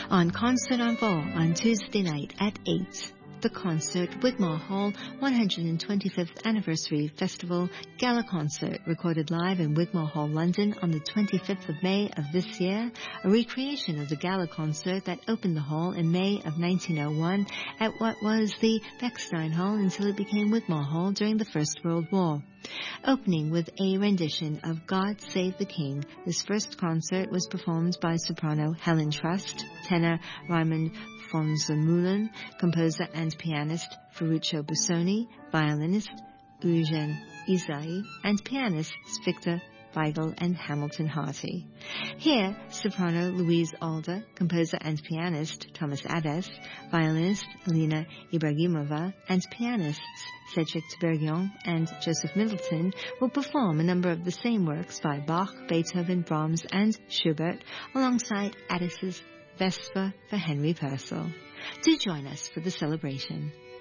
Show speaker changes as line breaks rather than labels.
On Concert en Vol on Tuesday night at 8. The concert, Wigmore Hall 125th Anniversary Festival Gala Concert, recorded live in Wigmore Hall, London on the 25th of May of this year, a recreation of the gala concert that opened the hall in May of 1901 at what was the Bechstein Hall until it became Wigmore Hall during the First World War. Opening with a rendition of God Save the King, this first concert was performed by soprano Helen Trust, tenor Raymond von Zermühlen, composer and pianist Ferruccio Busoni, violinist Eugene Isai, and pianists Victor Weigel and Hamilton Harty. Here, soprano Louise Alder, composer and pianist Thomas Adès, violinist Alina Ibragimova, and pianists Cedric Tiberghien and Joseph Middleton will perform a number of the same works by Bach, Beethoven, Brahms, and Schubert, alongside Adès' Vesper for Henry Purcell. Do join us for the celebration.